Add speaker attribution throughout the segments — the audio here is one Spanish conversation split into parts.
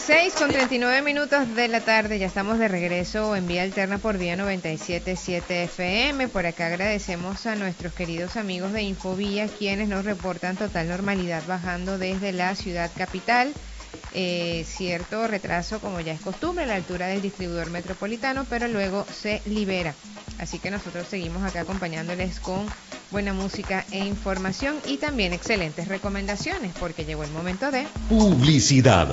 Speaker 1: 6:39 de la tarde, ya estamos de regreso en Vía Alterna por Vía 97.7 FM. Por acá agradecemos a nuestros queridos amigos de Infovía, quienes nos reportan total normalidad bajando desde la ciudad capital. Cierto retraso, como ya es costumbre, a la altura del distribuidor metropolitano, pero luego se libera. Así que nosotros seguimos acá acompañándoles con buena música e información y también excelentes recomendaciones, porque llegó el momento de
Speaker 2: publicidad.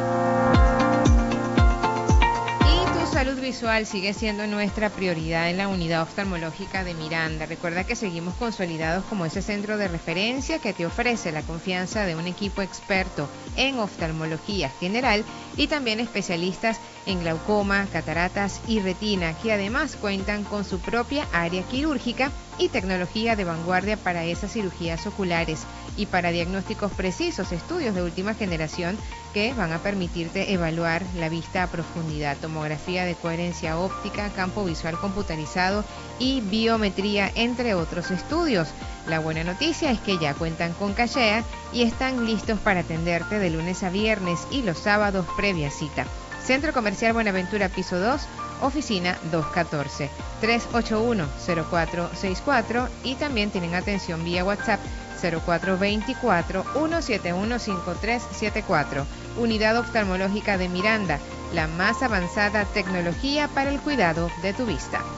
Speaker 1: Salud visual sigue siendo nuestra prioridad en la unidad oftalmológica de Miranda. Recuerda que seguimos consolidados como ese centro de referencia que te ofrece la confianza de un equipo experto en oftalmología general y también especialistas en glaucoma, cataratas y retina, que además cuentan con su propia área quirúrgica y tecnología de vanguardia para esas cirugías oculares y para diagnósticos precisos, estudios de última generación que van a permitirte evaluar la vista a profundidad, tomografía de coherencia óptica, campo visual computarizado y biometría, entre otros estudios. La buena noticia es que ya cuentan con cachea y están listos para atenderte de lunes a viernes y los sábados previa cita. Centro Comercial Buenaventura, piso 2, oficina 214, 381-0464 y también tienen atención vía WhatsApp 0424-171-5374. Unidad Oftalmológica de Miranda, la más avanzada tecnología para el cuidado de tu vista.